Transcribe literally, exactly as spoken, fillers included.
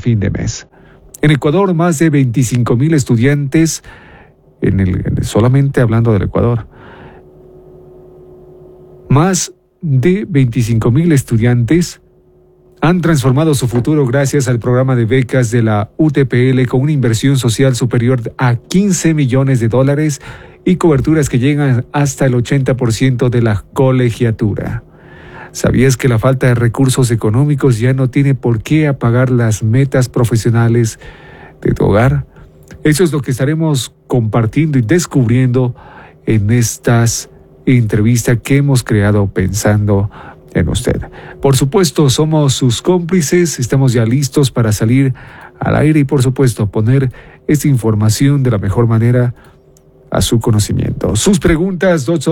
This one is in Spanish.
fin de mes. En Ecuador, más de veinticinco mil estudiantes, en el, en, solamente hablando del Ecuador, más de veinticinco mil estudiantes han transformado su futuro gracias al programa de becas de la U T P L con una inversión social superior a quince millones de dólares y coberturas que llegan hasta el ochenta por ciento de la colegiatura. ¿Sabías que la falta de recursos económicos ya no tiene por qué apagar las metas profesionales de tu hogar? Eso es lo que estaremos compartiendo y descubriendo en estas entrevistas que hemos creado pensando en usted. Por supuesto, somos sus cómplices, estamos ya listos para salir al aire y por supuesto poner esta información de la mejor manera a su conocimiento. Sus preguntas, doctor